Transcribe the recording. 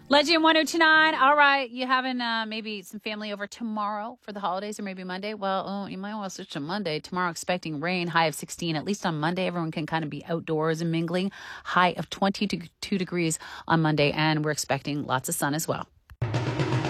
Legend 1029. All right. You having maybe some family over tomorrow for the holidays or maybe Monday? Well, you might want to switch to Monday. Tomorrow, expecting rain, high of 16. At least on Monday, everyone can kind of be outdoors and mingling. High of 22 degrees on Monday. And we're expecting lots of sun as well.